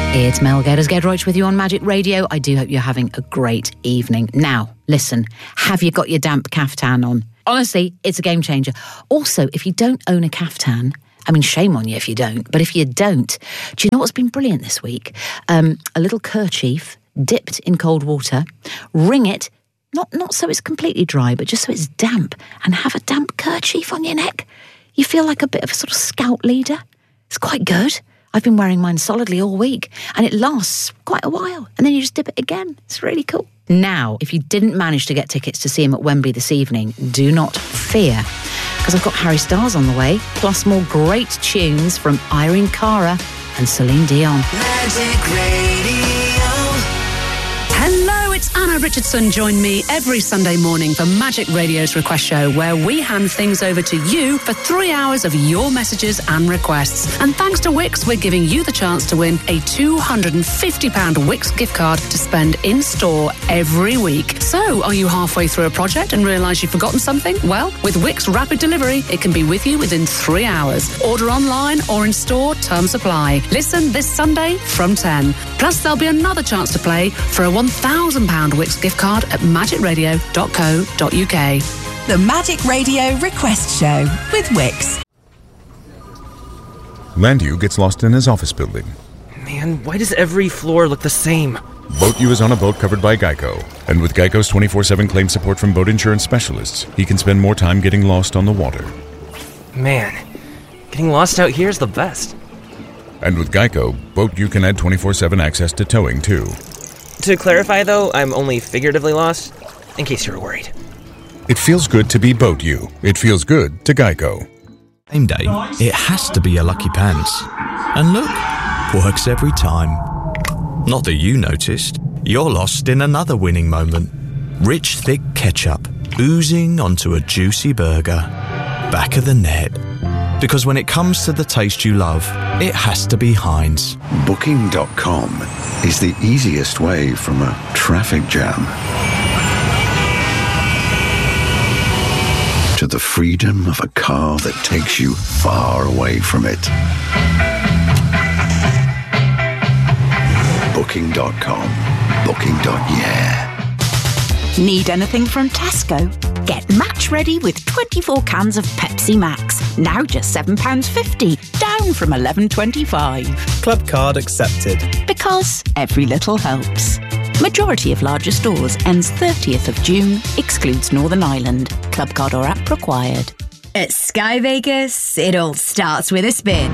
It's Mel Geddes-Gedroych with you on Magic Radio. I do hope you're having a great evening. Now, listen, have you got your damp caftan on? Honestly, it's a game changer. Also, if you don't own a caftan, I mean, shame on you if you don't, but if you don't, do you know what's been brilliant this week? A little kerchief dipped in cold water, wring it, not so it's completely dry, but just so it's damp, and have a damp kerchief on your neck. You feel like a bit of a sort of scout leader. It's quite good. I've been wearing mine solidly all week, and it lasts quite a while, and then you just dip it again. It's really cool. Now, if you didn't manage to get tickets to see him at Wembley this evening, do not fear, because I've got Harry Styles on the way, plus more great tunes from Irene Cara and Celine Dion. Magic Radio. Hello, it's Anna Richardson. Join me every Sunday morning for Magic Radio's Request Show, where we hand things over to you for 3 hours of your messages and requests. And thanks to Wix, we're giving you the chance to win a £250 Wix gift card to spend in-store every week. So, are you halfway through a project and realise you've forgotten something? Well, with Wix Rapid Delivery, it can be with you within 3 hours. Order online or in-store, terms apply. Listen this Sunday from 10. Plus, there'll be another chance to play for a £1,000 Wix gift card at magicradio.co.uk. The Magic Radio Request Show with Wix. Landu gets lost in his office building. Man, why does every floor look the same? Boat U is on a boat covered by Geico. And with Geico's 24/7 claim support from boat insurance specialists, he can spend more time getting lost on the water. Man, getting lost out here is the best. And with Geico, Boat U can add 24/7 access to towing, too. To clarify, though, I'm only figuratively lost, in case you're worried. It feels good to be Boat U. It feels good to Geico. Same day, it has to be a Lucky Pants. And look, works every time. Not that you noticed. You're lost in another winning moment. Rich, thick ketchup oozing onto a juicy burger. Back of the net. Because when it comes to the taste you love, it has to be Heinz. Booking.com is the easiest way from a traffic jam to the freedom of a car that takes you far away from it. Booking.com. Booking.yeah. Need anything from Tesco? Get match ready with 24 cans of Pepsi Max. Now just £7.50, down from £11.25. Club card accepted. Because every little helps. Majority of larger stores ends 30th of June, excludes Northern Ireland. Club card or app required. At Sky Vegas, it all starts with a spin.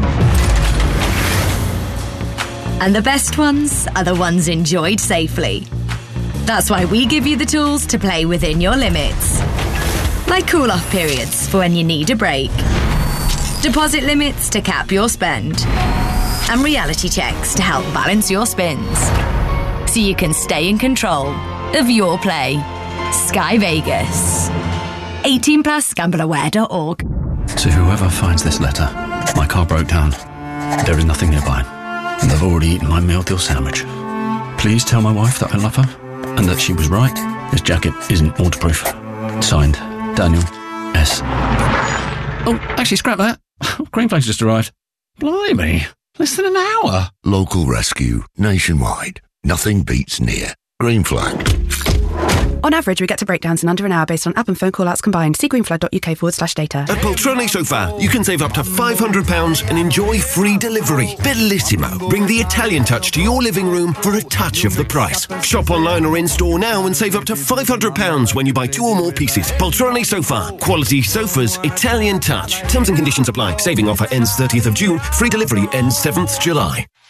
And the best ones are the ones enjoyed safely. That's why we give you the tools to play within your limits. Like cool-off periods for when you need a break. Deposit limits to cap your spend. And reality checks to help balance your spins. So you can stay in control of your play. Sky Vegas. 18 plus, gambleaware.org. To whoever finds this letter, my car broke down. There is nothing nearby. And I've already eaten my meal deal sandwich. Please tell my wife that I love her and that she was right. This jacket isn't waterproof. Signed, Daniel S. Oh, actually, scrap that. Green Flag's just arrived. Blimey, less than an hour. Local rescue, nationwide. Nothing beats near. Green Flag. On average, we get to breakdowns in under an hour based on app and phone call-outs combined. See greenflag.uk/data. At Poltroni Sofa, you can save up to £500 and enjoy free delivery. Bellissimo. Bring the Italian touch to your living room for a touch of the price. Shop online or in-store now and save up to £500 when you buy 2 or more pieces. Poltroni Sofa. Quality sofas, Italian touch. Terms and conditions apply. Saving offer ends 30th of June. Free delivery ends 7th July.